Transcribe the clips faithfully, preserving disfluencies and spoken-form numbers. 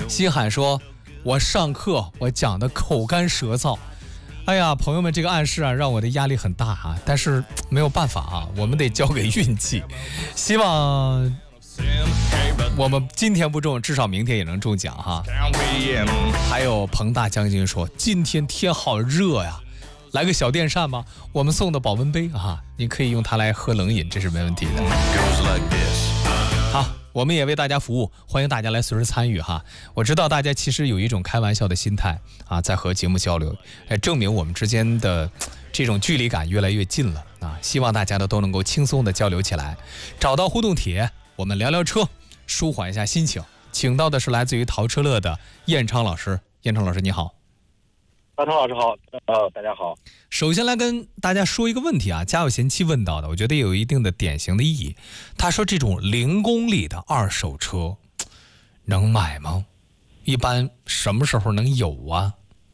心海说，我上课我讲的口干舌燥，哎呀，朋友们，这个暗示啊，让我的压力很大啊，但是没有办法啊，我们得交给运气。希望我们今天不中，至少明天也能中奖哈。还有彭大将军说，今天天好热呀，来个小电扇吧，我们送的保温杯啊，你可以用它来喝冷饮，这是没问题的。好，我们也为大家服务，欢迎大家来随时参与哈。我知道大家其实有一种开玩笑的心态啊，在和节目交流，哎，证明我们之间的这种距离感越来越近了啊。希望大家呢都能够轻松的交流起来，找到互动帖，我们聊聊车，舒缓一下心情。请到的是来自于淘车乐的燕昌老师，燕昌老师你好。 大昌老师好，呃，大家好。 首先来跟大家说一个问题啊，家有贤妻问到的，我觉得有一定的典型的意义。他说这种零公里的二手车能买吗？一般什么时候能有啊？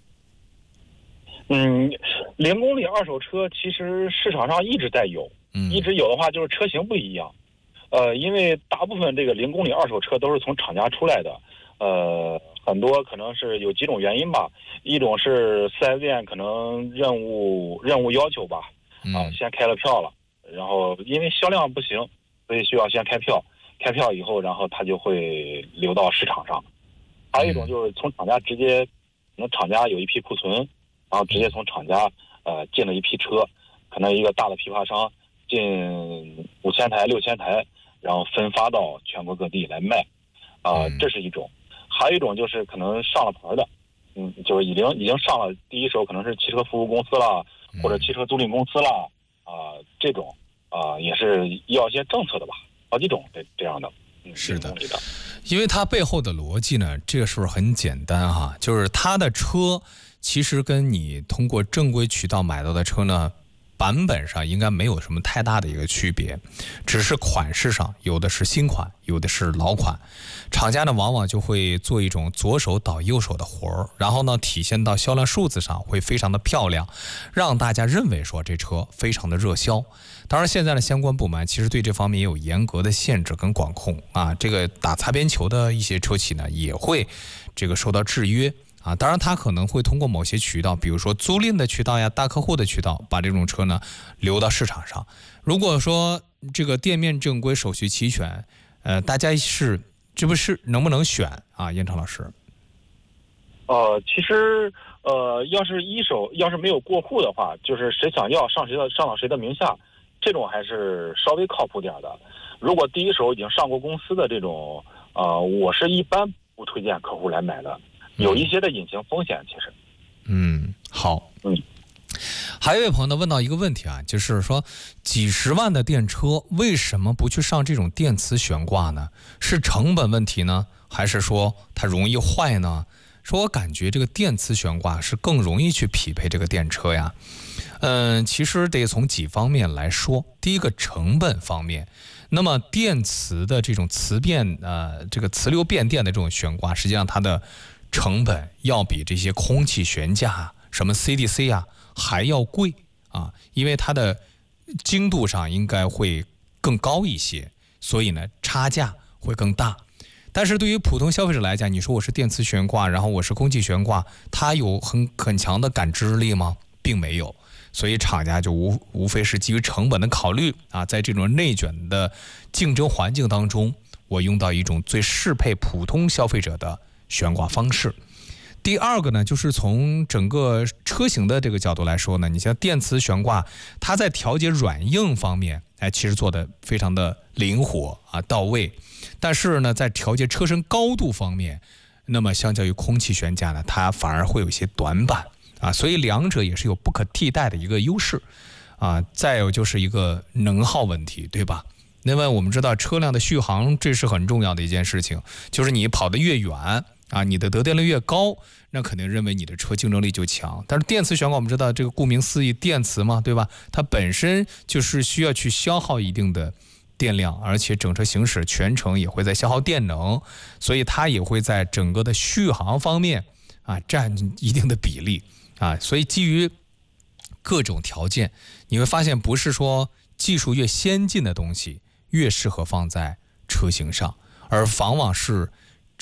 嗯，零公里二手车其实市场上一直在有，嗯，一直有的话就是车型不一样。呃，因为大部分这个零公里二手车都是从厂家出来的，呃。很多可能是有几种原因吧，一种是 四 S 店可能任务任务要求吧，啊，先开了票了，然后因为销量不行，所以需要先开票，开票以后，然后它就会流到市场上。还有一种就是从厂家直接，可能厂家有一批库存，然后直接从厂家呃进了一批车，可能一个大的批发商进五千台、六千台，然后分发到全国各地来卖，啊、呃，这是一种。还有一种就是可能上了牌的，嗯，就是已经已经上了第一手，可能是汽车服务公司啦，或者汽车租赁公司啦，啊、呃，这种啊、呃、也是要一些政策的吧，好几种这这样的。嗯、 是的，因为它背后的逻辑呢，这个是不是很简单哈？就是它的车其实跟你通过正规渠道买到的车呢，版本上应该没有什么太大的一个区别，只是款式上有的是新款，有的是老款。厂家呢往往就会做一种左手倒右手的活儿，然后呢体现到销量数字上会非常的漂亮，让大家认为说这车非常的热销。当然现在的相关部门其实对这方面也有严格的限制跟管控啊，这个打擦边球的一些车企呢也会这个受到制约啊。当然它可能会通过某些渠道，比如说租赁的渠道呀、大客户的渠道，把这种车呢流到市场上。如果说这个店面正规、手续齐全，呃，大家是这不是能不能选啊？燕昌老师。 呃，其实呃，要是一手要是没有过户的话，就是谁想要上谁的上到谁的名下，这种还是稍微靠谱点的。如果第一手已经上过公司的这种，呃，我是一般不推荐客户来买的，有一些的隐形风险，其实。 嗯，好， 嗯。 还有一位朋友问到一个问题啊，就是说几十万的电车为什么不去上这种电磁悬挂呢？是成本问题呢，还是说它容易坏呢？说我感觉这个电磁悬挂是更容易去匹配这个电车呀。嗯，其实得从几方面来说。第一个，成本方面，那么电磁的这种磁变呃这个磁流变电的这种悬挂，实际上它的成本要比这些空气悬架什么 C D C 啊还要贵啊，因为它的精度上应该会更高一些，所以呢差价会更大。但是对于普通消费者来讲，你说我是电磁悬挂，然后我是空气悬挂，它有很很强的感知力吗？并没有。所以厂家就无无非是基于成本的考虑啊，在这种内卷的竞争环境当中，我用到一种最适配普通消费者的悬挂方式。第二个呢，就是从整个车型的这个角度来说呢，你像电磁悬挂，它在调节软硬方面，哎，其实做的非常的灵活啊，到位。但是呢，在调节车身高度方面，那么相较于空气悬架呢，它反而会有一些短板啊，所以两者也是有不可替代的一个优势啊。再有就是一个能耗问题，对吧？另外我们知道车辆的续航，这是很重要的一件事情，就是你跑得越远啊，你的得电率越高，那肯定认为你的车竞争力就强。但是电磁悬挂我们知道这个顾名思义，电磁嘛，对吧？它本身就是需要去消耗一定的电量，而且整车行驶全程也会在消耗电能，所以它也会在整个的续航方面啊占一定的比例啊。所以基于各种条件，你会发现不是说技术越先进的东西越适合放在车型上，而往往是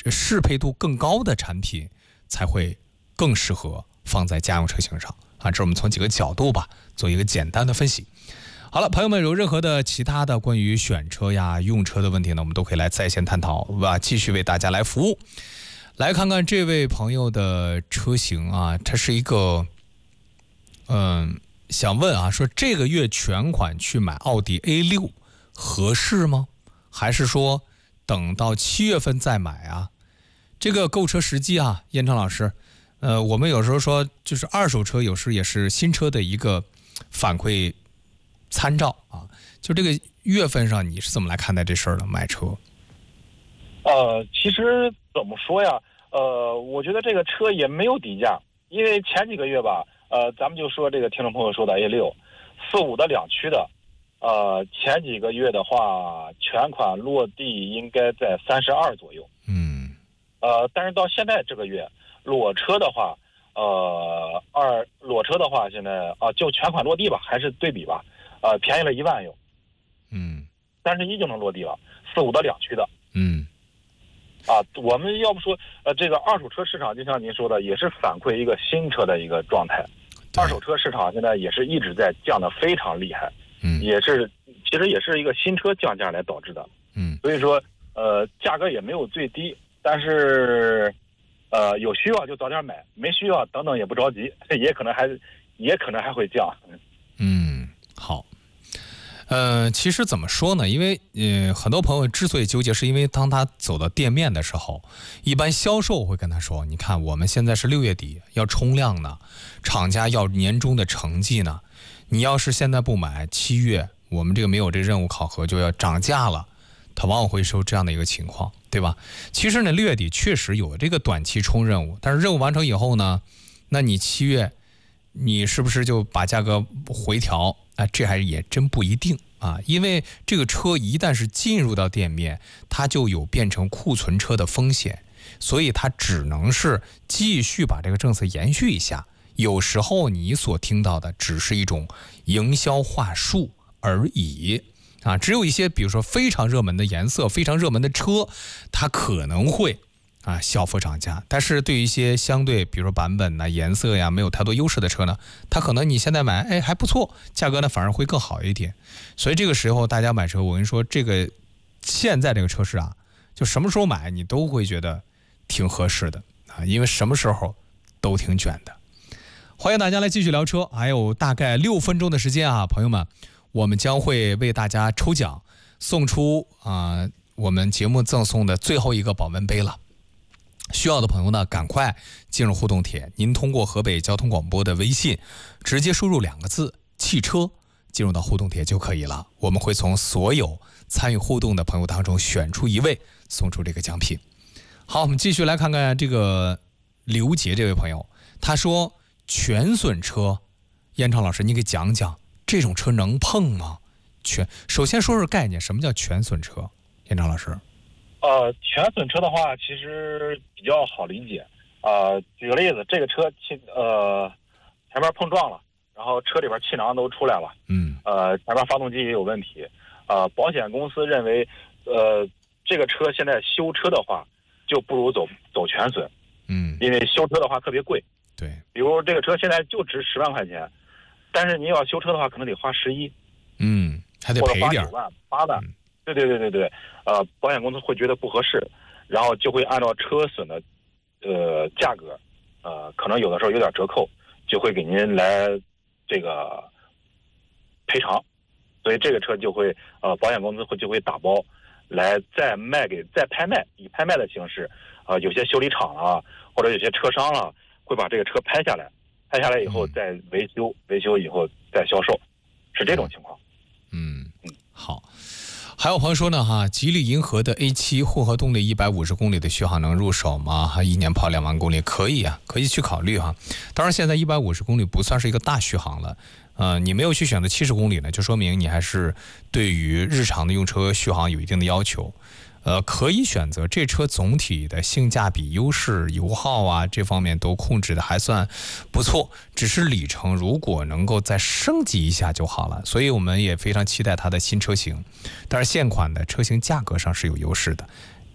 适配度更高的产品才会更适合放在家用车型上啊。这是我们从几个角度吧做一个简单的分析。好了，朋友们有任何的其他的关于选车呀、用车的问题呢，我们都可以来在线探讨，吧，继续为大家来服务。来看看这位朋友的车型啊，它是一个，嗯，想问啊，说这个月全款去买奥迪 A 六合适吗？还是说等到七月份再买啊？这个购车时机啊，燕昌老师，呃，我们有时候说就是二手车有时也是新车的一个反馈参照啊，就这个月份上你是怎么来看待这事儿的？买车？ 呃，其实怎么说呀？呃，我觉得这个车也没有底价，因为前几个月吧，呃，咱们就说这个听众朋友说的 A 六，四五的两驱的，呃，前几个月的话，全款落地应该在三十二左右。 嗯。 呃，但是到现在这个月，裸车的话，呃，二裸车的话，现在啊、呃，就全款落地吧，还是对比吧。呃，便宜了一万有， 嗯， 三十一就能落地了，四五的两驱的， 嗯， 啊，我们要不说，呃，这个二手车市场就像您说的，也是反馈一个新车的一个状态，二手车市场现在也是一直在降得非常厉害， 嗯， 也是其实也是一个新车降价来导致的， 嗯， 所以说，呃，价格也没有最低，但是，呃，有需要就早点买，没需要等等也不着急，也可能还也可能还会降， 嗯，好。呃，其实怎么说呢？因为呃，很多朋友之所以纠结，是因为当他走到店面的时候，一般销售会跟他说：“你看，我们现在是六月底要冲量呢，厂家要年终的成绩呢，你要是现在不买，七月我们这个没有这任务考核就要涨价了。”他往往会说这样的一个情况，对吧？其实呢，六月底确实有这个短期冲任务，但是任务完成以后呢，那你七月你是不是就把价格回调？啊，这还也真不一定啊，因为这个车一旦是进入到店面，它就有变成库存车的风险，所以它只能是继续把这个政策延续一下。有时候你所听到的只是一种营销话术而已啊，只有一些比如说非常热门的颜色、非常热门的车，它可能会啊，小幅涨价，但是对于一些相对，比如说版本呐、颜色呀，没有太多优势的车呢，它可能你现在买，哎还不错，价格呢反而会更好一点。所以这个时候大家买车，我跟你说，这个现在这个车市啊，就什么时候买你都会觉得挺合适的啊，因为什么时候都挺卷的。欢迎大家来继续聊车，还有大概六分钟的时间啊，朋友们，我们将会为大家抽奖，送出啊、呃、我们节目赠送的最后一个保温杯了。需要的朋友呢，赶快进入互动帖。您通过河北交通广播的微信，直接输入两个字“汽车”，进入到互动帖就可以了。我们会从所有参与互动的朋友当中选出一位，送出这个奖品。好，我们继续来看看这个刘杰这位朋友，他说全损车，燕超老师，你给讲讲这种车能碰吗？全首先说说概念，什么叫全损车？燕超老师。 呃，全损车的话，其实比较好理解。呃，举个例子，这个车气呃前面碰撞了，然后车里边气囊都出来了， 嗯， 呃，前面发动机也有问题，呃，保险公司认为，呃，这个车现在修车的话，就不如走走全损， 嗯， 因为修车的话特别贵， 对， 比如这个车现在就值十万块钱，但是你要修车的话，可能得花十一， 嗯，还得赔点， 或者花九万、八万。嗯，对对对对对，呃，保险公司会觉得不合适，然后就会按照车损的，呃，价格，呃，可能有的时候有点折扣，就会给您来这个赔偿，所以这个车就会，呃，保险公司会就会打包，来再卖给再拍卖，以拍卖的形式，呃，有些修理厂啊，或者有些车商啊，会把这个车拍下来，拍下来以后再维修，维修以后再销售，是这种情况。 嗯嗯，好。还有朋友说呢，哈，吉利银河的 A 七 混合动力一百五十公里的续航能入手吗？哈，一年跑两万公里，可以啊，可以去考虑哈。当然，现在一百五十公里不算是一个大续航了，呃，你没有去选择七十公里呢，就说明你还是对于日常的用车续航有一定的要求。呃，可以选择这车总体的性价比优势、油耗啊这方面都控制的还算不错，只是里程如果能够再升级一下就好了。所以我们也非常期待它的新车型，但是现款的车型价格上是有优势的。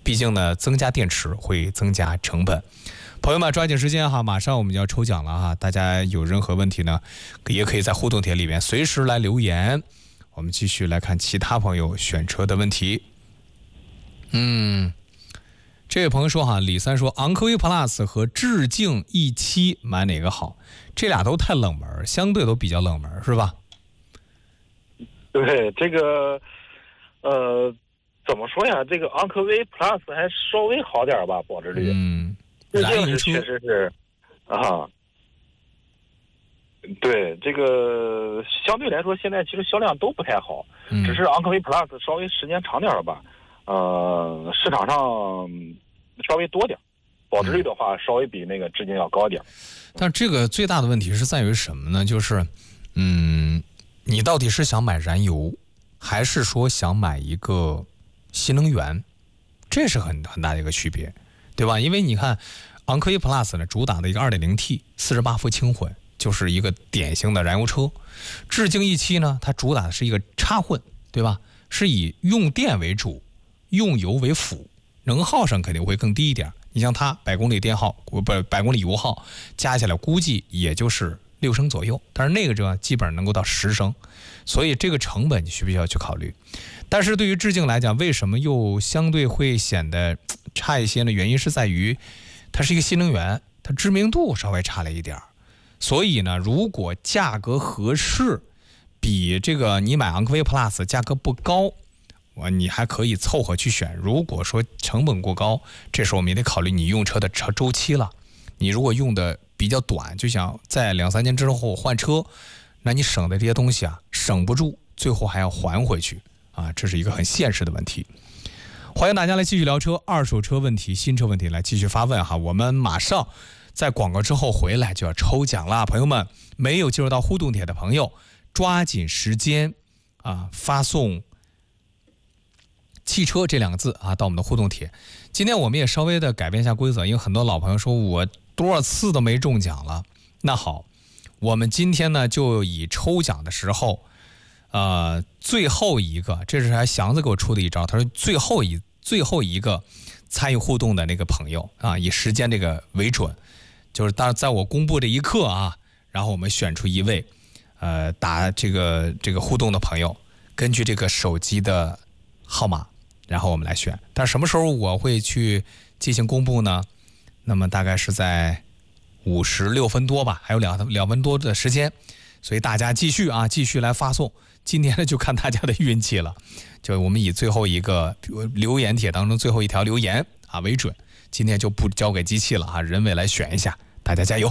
毕竟呢，增加电池会增加成本。朋友们，抓紧时间哈，马上我们就要抽奖了哈！大家有任何问题呢，也可以在互动帖里面随时来留言。我们继续来看其他朋友选车的问题。嗯，这位朋友说哈，李三说昂科威 Plus 和致敬 E 七买哪个好？这俩都太冷门，相对都比较冷门，是吧？ 对，这个呃，怎么说呀？这个昂科威 Plus 还稍微好点吧，保值率。 嗯。 燃油车确实是啊，对这个相对来说，现在其实销量都不太好，嗯、只是昂科威 Plus 稍微时间长点了吧，呃，市场上稍微多点，保值率的话稍微比那个致敬要高点。 但这个最大的问题是在于什么呢？就是，嗯，你到底是想买燃油，还是说想买一个新能源？这是很很大的一个区别。对吧？因为你看，昂科威 Plus 呢，主打的一个 二点零 T 四十八伏轻混，就是一个典型的燃油车。致敬 E 七呢，它主打的是一个插混，对吧？是以用电为主，用油为辅，能耗上肯定会更低一点。你像它百公里电耗不百公里油耗加起来估计也就是六升左右，但是那个车基本上能够到十升，所以这个成本你需不需要去考虑？但是对于致敬来讲，为什么又相对会显得差一些呢？原因是在于它是一个新能源，它知名度稍微差了一点，所以呢，如果价格合适，比这个你买昂科威 Plus 价格不高，我你还可以凑合去选。如果说成本过高，这时候我们也得考虑你用车的车周期了。你如果用的比较短，就想在两三年之后换车，那你省的这些东西啊，省不住，最后还要还回去啊，这是一个很现实的问题。欢迎大家来继续聊车，二手车问题、新车问题来继续发问哈。我们马上在广告之后回来就要抽奖了，朋友们没有进入到互动帖的朋友，抓紧时间啊，发送汽车这两个字啊到我们的互动帖。今天我们也稍微的改变一下规则，因为很多老朋友说我多少次都没中奖了。那好，我们今天呢就以抽奖的时候呃，最后一个，这是还祥子给我出的一招，他说最后一最后一个参与互动的那个朋友啊，以时间这个为准，就是当在我公布这一刻啊，然后我们选出一位呃打这个这个互动的朋友，根据这个手机的号码，然后我们来选。但什么时候我会去进行公布呢？那么大概是在五十六分多吧，还有两两分多的时间，所以大家继续啊，继续来发送。今天呢就看大家的运气了，就我们以最后一个留言帖当中最后一条留言啊为准，今天就不交给机器了啊，人为来选一下，大家加油。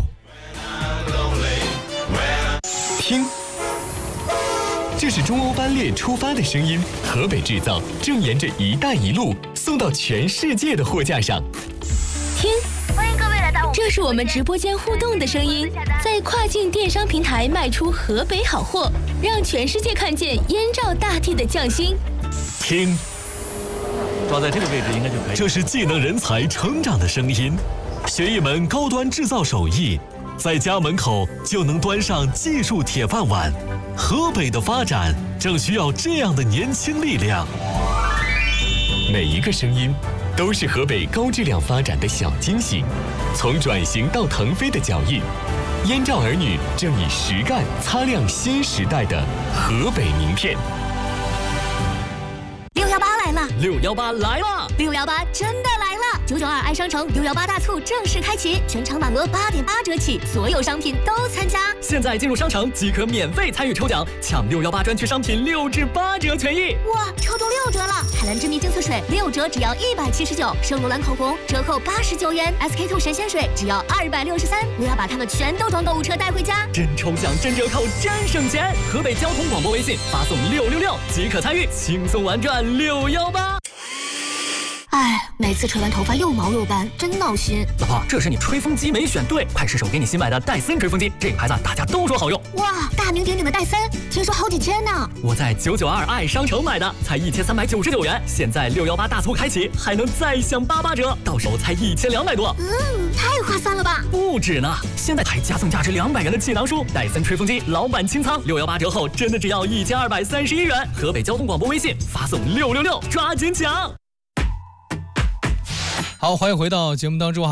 听，这是中欧班列出发的声音，河北制造正沿着一带一路送到全世界的货架上。 听，欢迎各位来到，这是我们直播间互动的声音，在跨境电商平台卖出河北好货，让全世界看见燕赵大地的匠心。 听， 抓在这个位置应该就可以。 这是技能人才成长的声音，学一门高端制造手艺，在家门口就能端上技术铁饭碗。河北的发展正需要这样的年轻力量。每一个声音都是河北高质量发展的小惊喜，从转型到腾飞的脚印，燕赵儿女正以实干擦亮新时代的河北名片。 六幺八来了， 六幺八来了， 六幺八真的来了！九九二爱商城六幺八大促正式开启，全场满额八点八折起，所有商品都参加。 现在进入商城即可免费参与抽奖，抢六幺八专区商品六至八折权益。 哇，抽中六折了！海蓝之谜净色水六折只要一百七十九，圣罗兰口红折扣八十九元 ，S K two 神仙水只要二百六十三。我要把它们全都装购物车带回家。 真抽奖，真折扣，真省钱！河北交通广播微信发送六六六即可参与，轻松玩转六幺八。 哎，每次吹完头发又毛又干，真闹心。 老婆，这是你吹风机没选对，快试试我给你新买的戴森吹风机，这个牌子大家都说好用。 哇，大名鼎鼎的戴森，听说好几千呢。 我在九九二爱商城买的，才一千三百九十九元，现在六幺八大促开启，还能再享八八折，到手才一千两百多。 嗯，太划算了吧？ 不止呢，现在还加赠价值两百元的气囊书，戴森吹风机老板清仓，六幺八折后真的只要一千二百三十一元。河北交通广播微信发送六六六，抓紧抢。 好，欢迎回到节目当中哈。